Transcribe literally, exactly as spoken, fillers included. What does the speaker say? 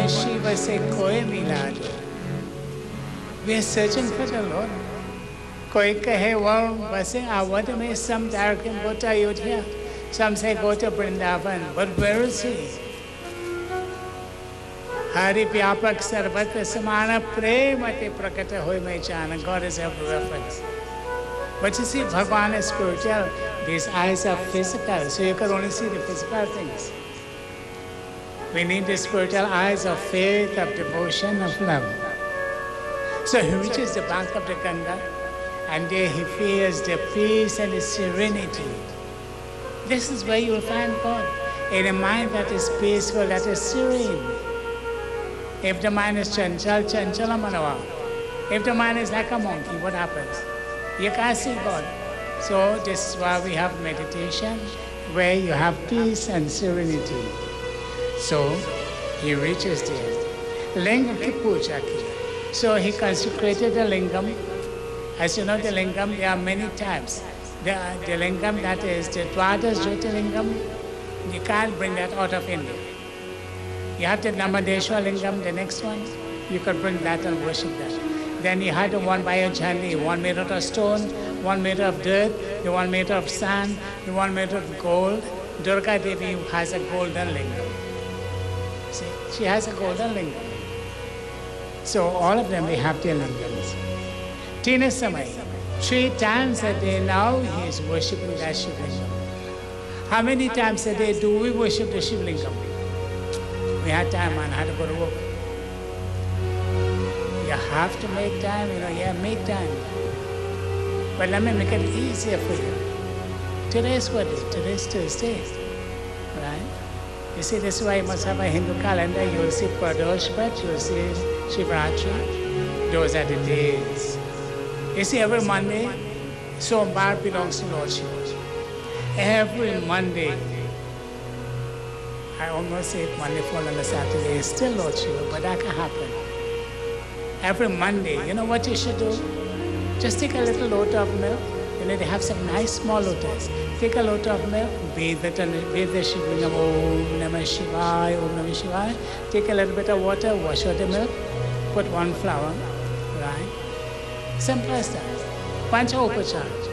शिव से कोई मिला दो. We are searching for the Lord. कोई कहे well, blessing, I want to make some direction, go to Ayodhya. Some say go to Vrindavan, but where is he? Hari Vyapak Sarvatra Samana Premati Prakata Hoy Mechana. God is everywhere for us. But you see, Bhagavan is spiritual. These eyes are physical, so you can only see the physical things. We need the spiritual eyes of faith, of devotion, of love. So he reaches the bank of the Ganga, and there he feels the peace and the serenity. This is where you will find God, in a mind that is peaceful, that is serene. If the mind is chanchal, chanchala manava. If the mind is like a monkey, what happens? You can't see God. So this is why we have meditation, where you have peace and serenity. So he reaches there. Linga ki puja ki. So he consecrated the lingam. As you know, the lingam, there are many types. The, the lingam that is the Dwadas Jyotirlingam, you can't bring that out of India. You have the Namadeshwar lingam, the next one, you could bring that and worship that. Then you had the one by a jhandi, one made out of stone, one made of dirt, the one made of sand, the one made of gold. Durga Devi has a golden lingam. See, she has a golden lingam. So all of them, they have their lingams. Tina Samay, three times a day now, he is worshipping that Shivlingam. How many times a day do we worship the Shivlingam? We had time on how to go to work. You have to make time, you know, yeah, make time. But let me make it easier for you. Today is what day? Today is Tuesday, right? You see, this is why you must have a Hindu calendar. You will see Pradoshpat, you will see Shivratri. Those are the days. You see, every Monday, Sombar belongs to Lord Shiva. Every Monday, I almost say Monday fall on a Saturday, it's still Lord Shiva, but that can happen. Every Monday, you know what you should do? Just take a little lota of milk. You know, they have some nice small lotus. Take a lota of milk, bathe it and bathe the Shivlingam, Om Namah Shivaya, Om Namah Shivaya. Take a little bit of water, wash out the milk, put one flower, right? Simple as that. Pancha Upachara.